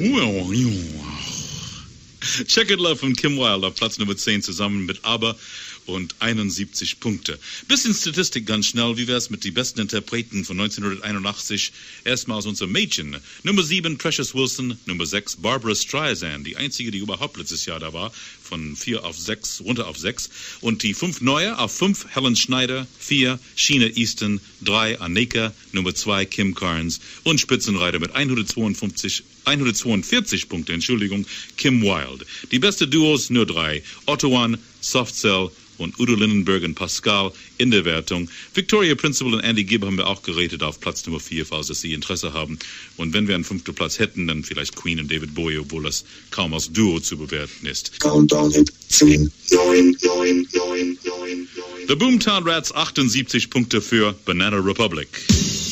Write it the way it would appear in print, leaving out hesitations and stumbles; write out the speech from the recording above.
Check It Love von Kim Wilde auf Platz Nummer 10 zusammen mit Aber und 71 Punkte. Bisschen Statistik ganz schnell. Wie wär's mit die besten Interpreten von 1981? Erstmals unser Mädchen. Nummer 7 Precious Wilson, Nummer 6 Barbara Streisand, die einzige, die überhaupt letztes Jahr da war, von 4 auf 6, runter auf 6. Und die 5 neue, auf 5 Helen Schneider, 4 Sheena Easton, 3 Aneka, Nummer 2 Kim Carnes und Spitzenreiter mit 142 Punkte, Kim Wilde. Die beste Duos nur 3, Otto One, Soft Cell und Udo Lindenberg und Pascal in der Wertung. Victoria Principal und Andy Gibb haben wir auch geratet auf Platz Nummer 4, falls Sie Interesse haben. Und wenn wir einen 5. Platz hätten, dann vielleicht Queen und David Bowie, obwohl das kaum als Duo zu bewerten ist. Countdown Hit 10, 9, 9, 9, 9, 9. The Boomtown Rats 78 Punkte für Banana Republic.